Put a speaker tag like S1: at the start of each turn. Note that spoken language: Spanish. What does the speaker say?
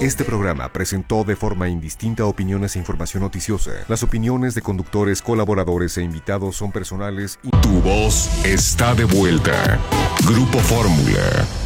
S1: Este programa presentó de forma indistinta opiniones e información noticiosa. Las opiniones de conductores, colaboradores e invitados son personales y...
S2: Tu voz está de vuelta. Grupo Fórmula.